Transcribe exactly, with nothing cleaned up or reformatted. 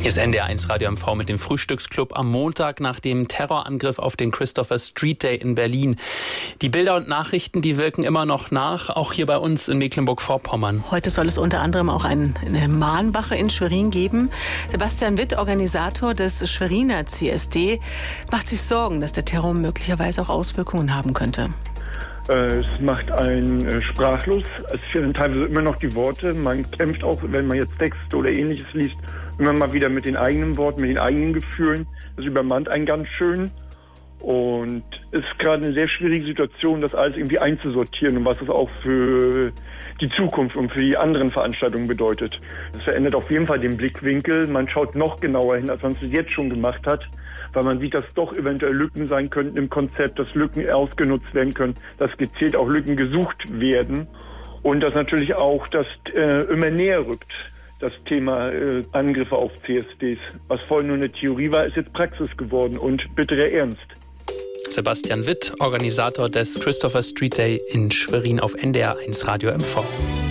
Hier ist N D R eins Radio M V mit dem Frühstücksclub am Montag nach dem Terrorangriff auf den Christopher Street Day in Berlin. Die Bilder und Nachrichten, die wirken immer noch nach, auch hier bei uns in Mecklenburg-Vorpommern. Heute soll es unter anderem auch ein, eine Mahnwache in Schwerin geben. Sebastian Witt, Organisator des Schweriner C S D, macht sich Sorgen, dass der Terror möglicherweise auch Auswirkungen haben könnte. Es macht einen sprachlos. Es fehlen teilweise immer noch die Worte. Man kämpft auch, wenn man jetzt Texte oder Ähnliches liest, immer mal wieder mit den eigenen Worten, mit den eigenen Gefühlen. Das übermannt einen ganz schön. Und es ist gerade eine sehr schwierige Situation, das alles irgendwie einzusortieren und was es auch für die Zukunft und für die anderen Veranstaltungen bedeutet. Es verändert auf jeden Fall den Blickwinkel. Man schaut noch genauer hin, als man es jetzt schon gemacht hat, weil man sieht, dass doch eventuell Lücken sein könnten im Konzept, dass Lücken ausgenutzt werden können, dass gezielt auch Lücken gesucht werden und dass natürlich auch das äh, immer näher rückt. Das Thema äh, Angriffe auf C S Ds. Was vorhin nur eine Theorie war, ist jetzt Praxis geworden und bitterer Ernst. Sebastian Witt, Organisator des Christopher Street Day in Schwerin auf N D R eins Radio M V.